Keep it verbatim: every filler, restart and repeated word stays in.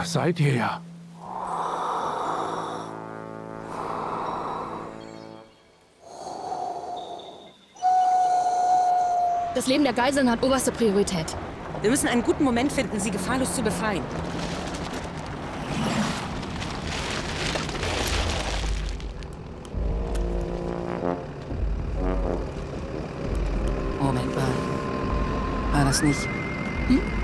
Da seid ihr ja. Das Leben der Geiseln hat oberste Priorität. Wir müssen einen guten Moment finden, sie gefahrlos zu befreien. Moment mal. War das nicht... Hm?